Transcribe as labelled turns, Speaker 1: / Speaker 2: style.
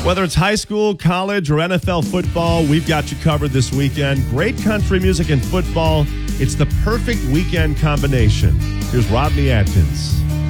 Speaker 1: Whether it's high school, college, or NFL football, we've got you covered this weekend. Great country music and football. It's the perfect weekend combination. Here's Rodney Atkins.